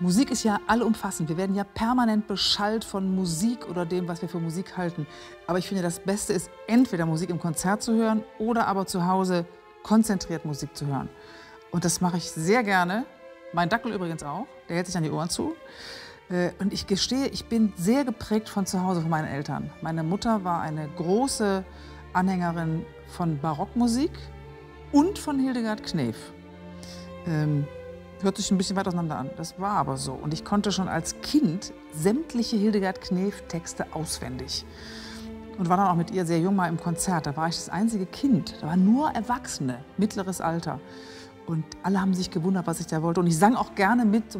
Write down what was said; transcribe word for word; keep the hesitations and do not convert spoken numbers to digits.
Musik ist ja allumfassend. Wir werden ja permanent beschallt von Musik oder dem, was wir für Musik halten. Aber ich finde, das Beste ist, entweder Musik im Konzert zu hören oder aber zu Hause konzentriert Musik zu hören. Und das mache ich sehr gerne. Mein Dackel übrigens auch. Der hält sich an die Ohren zu. Und ich gestehe, ich bin sehr geprägt von zu Hause, von meinen Eltern. Meine Mutter war eine große Anhängerin von Barockmusik und von Hildegard Knef. Ähm, hört sich ein bisschen weit auseinander an, das war aber so. Und ich konnte schon als Kind sämtliche Hildegard Knef-Texte auswendig. Und war dann auch mit ihr sehr jung mal im Konzert. Da war ich das einzige Kind, da waren nur Erwachsene, mittleres Alter. Und alle haben sich gewundert, was ich da wollte. Und ich sang auch gerne mit.